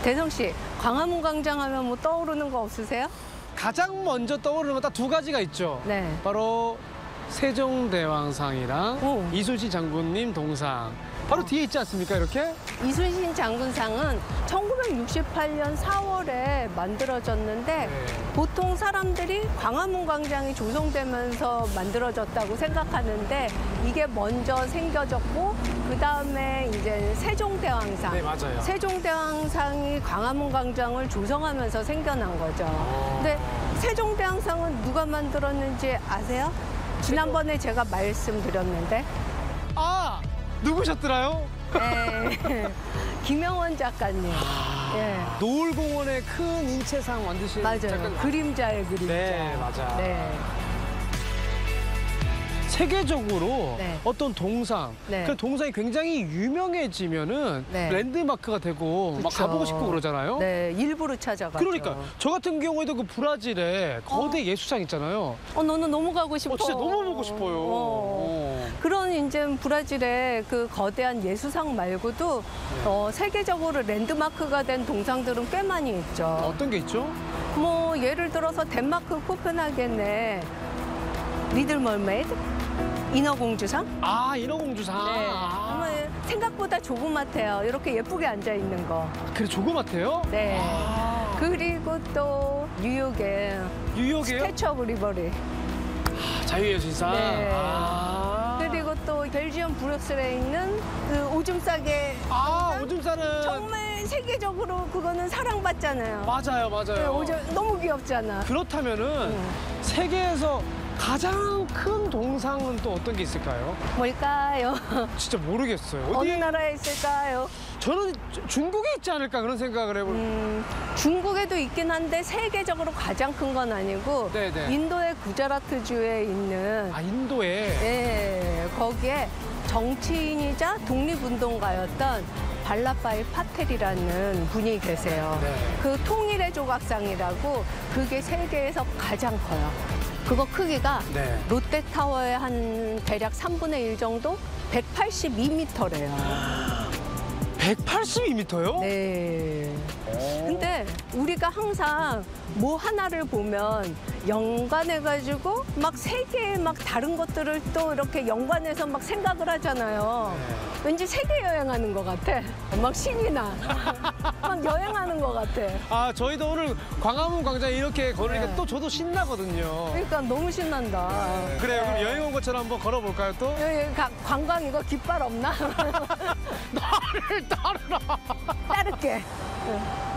대성 씨, 광화문 광장 하면 뭐 떠오르는 거 없으세요? 가장 먼저 떠오르는 건 딱 두 가지가 있죠. 네. 바로 세종대왕상이랑 오. 이순신 장군님 동상. 바로 뒤에 있지 않습니까, 이렇게? 이순신 장군상은 1968년 4월에 만들어졌는데 네. 보통 사람들이 광화문 광장이 조성되면서 만들어졌다고 생각하는데 이게 먼저 생겨졌고 그다음에 이제 세종대왕상. 네, 맞아요. 세종대왕상이 광화문 광장을 조성하면서 생겨난 거죠. 근데 세종대왕상은 누가 만들었는지 아세요? 지난번에 제가 말씀드렸는데. 아! 누구셨더라요? 네. 김영원 작가님. 예. 노을공원의 큰 인체상 만드신 맞아요. 작가님. 그림자의 그림자. 네, 맞아. 네. 세계적으로 네. 어떤 동상, 네. 그 동상이 굉장히 유명해지면은 네. 랜드마크가 되고 막 그쵸. 가보고 싶고 그러잖아요. 네, 일부러 찾아가죠. 그러니까 저 같은 경우에도 그 브라질에 거대 예수상 있잖아요. 너는 너무 가고 싶어. 진짜 너무 보고 싶어요. 그런 이제 브라질의 그 거대한 예수상 말고도 세계적으로 랜드마크가 된 동상들은 꽤 많이 있죠. 어떤 게 있죠? 뭐 예를 들어서 덴마크 코펜하겐의 리들 멀메이드, 인어공주상. 아, 인어공주상. 네. 아. 정말 생각보다 조그맣대요. 이렇게 예쁘게 앉아 있는 거. 그래, 조그맣대요? 네. 아. 그리고 또 뉴욕의 뉴욕이에요? 스태츄 오브 리버리. 자유예술상. 네. 아. 그리고 또 벨지엄 브뤼셀에 있는 그 오줌 싸개. 아, 오줌 싸는. 정말 세계적으로 그거는 사랑받잖아요. 맞아요, 맞아요. 네, 오줌 너무 귀엽잖아. 그렇다면은 세계에서 가장 큰 동상은 또 어떤 게 있을까요? 뭘까요? 진짜 모르겠어요. 어느 나라에 있을까요? 저는 중국에 있지 않을까 그런 생각을 해볼. 중국에도 있긴 한데 세계적으로 가장 큰 건 아니고 네네. 인도의 구자라트주에 있는 아, 인도에. 네, 거기에 정치인이자 독립운동가였던 발라바이 파텔이라는 분이 계세요. 네. 그 통일의 조각상이라고 그게 세계에서 가장 커요. 그거 크기가 네. 롯데타워의 한 대략 3분의 1 정도? 182m래요. 182m요? 네. 근데 우리가 항상 뭐 하나를 보면 연관해가지고 막 세계의 막 다른 것들을 또 이렇게 연관해서 막 생각을 하잖아요. 왠지 세계 여행하는 것 같아. 막 신이 나. 막 여행하는 것 같아. 아, 저희도 오늘 광화문 광장 이렇게 걸으니까 네. 또 저도 신나거든요. 그러니까 너무 신난다. 그래요. 그럼 네. 여행 온 것처럼 한번 걸어볼까요, 또? 여기 관광 이거 깃발 없나? 나를 따르라. 따를게. 네.